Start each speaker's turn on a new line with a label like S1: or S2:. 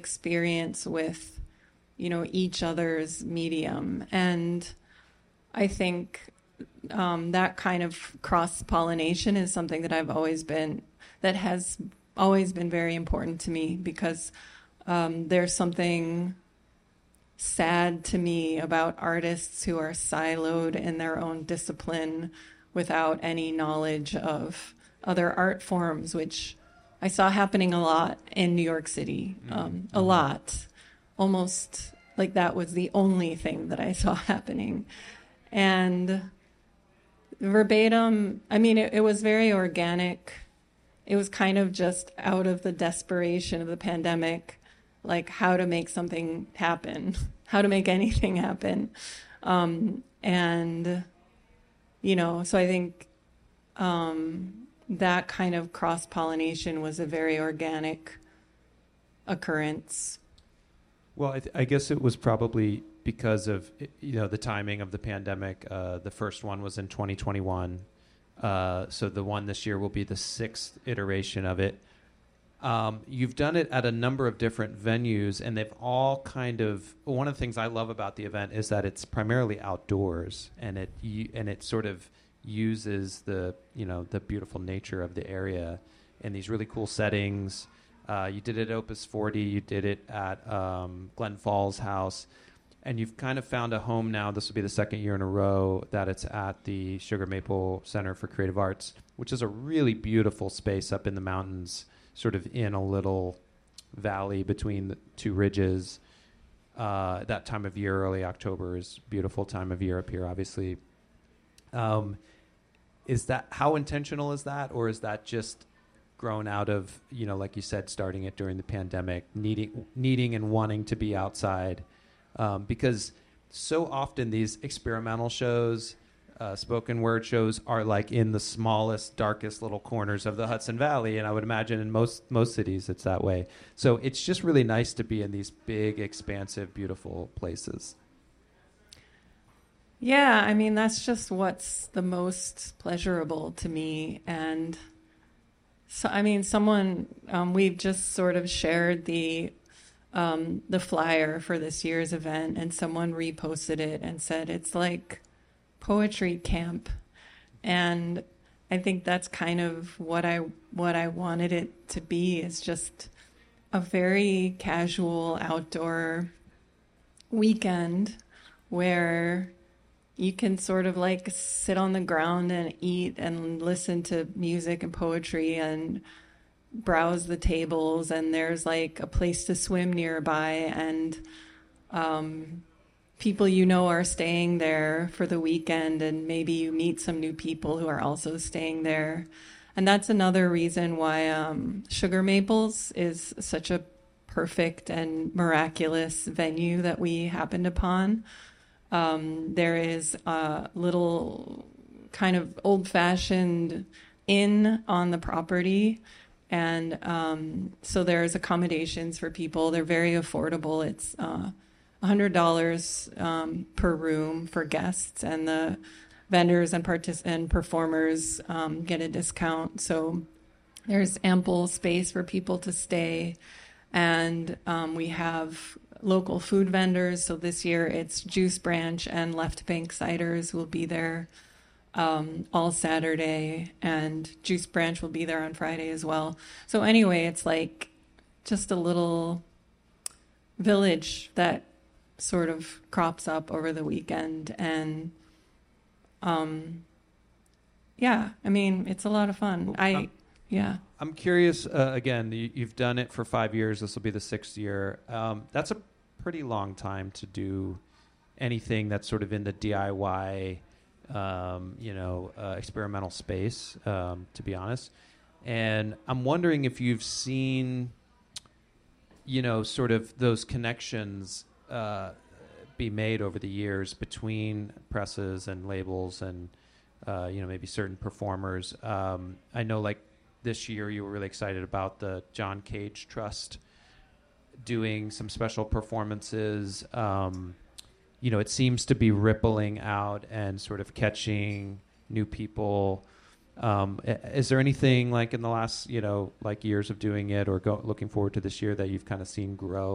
S1: experience with, each other's medium. And I think that kind of cross-pollination is something that has always been very important to me, because there's something sad to me about artists who are siloed in their own discipline without any knowledge of other art forms, which I saw happening a lot in New York City, a lot. Almost like that was the only thing that I saw happening. And Verbatim, I mean, it was very organic. It was kind of just out of the desperation of the pandemic, like how to make something happen, how to make anything happen. So I think that kind of cross-pollination was a very organic occurrence.
S2: Well, I guess it was probably because of the timing of the pandemic. The first one was in 2021, so the one this year will be the 6th iteration of it. You've done it at a number of different venues, and they've all kind of. One of the things I love about the event is that it's primarily outdoors, and it sort of uses the beautiful nature of the area in these really cool settings. You did it at Opus 40, you did it at Glen Falls House, and you've kind of found a home now. This will be the 2nd year in a row that it's at the Sugar Maple Center for Creative Arts, which is a really beautiful space up in the mountains, sort of in a little valley between the two ridges. That time of year, early October, is a beautiful time of year up here, obviously. Is that, how intentional is that, or is that just grown out of, like you said, starting it during the pandemic, needing and wanting to be outside? Because so often these experimental shows, spoken word shows, are like in the smallest, darkest little corners of the Hudson Valley, and I would imagine in most cities it's that way. So it's just really nice to be in these big, expansive, beautiful places.
S1: Yeah, I mean, that's just what's the most pleasurable to me. And so, I mean, we've just sort of shared the flyer for this year's event, and someone reposted it and said it's like poetry camp. And I think that's kind of what I wanted it to be, is just a very casual outdoor weekend where you can sort of like sit on the ground and eat and listen to music and poetry and browse the tables, and there's like a place to swim nearby, and people are staying there for the weekend, and maybe you meet some new people who are also staying there. And that's another reason why Sugar Maples is such a perfect and miraculous venue that we happened upon. There is a little kind of old-fashioned inn on the property, and so there's accommodations for people. They're very affordable. It's $100 per room for guests, and the vendors and performers get a discount. So there's ample space for people to stay, and we have local food vendors. So this year it's Juice Branch and Left Bank Ciders will be there all Saturday, and Juice Branch will be there on Friday as well. So anyway, it's like just a little village that sort of crops up over the weekend. And yeah, I mean, it's a lot of fun. I'm
S2: curious, again, you've done it for 5 years. This will be the 6th year. That's a pretty long time to do anything that's sort of in the DIY, experimental space, to be honest. And I'm wondering if you've seen, sort of those connections be made over the years between presses and labels and, maybe certain performers. I know, like, this year you were really excited about the John Cage Trust doing some special performances. It seems to be rippling out and sort of catching new people. Is there anything like in the last, years of doing it or looking forward to this year that you've kind of seen grow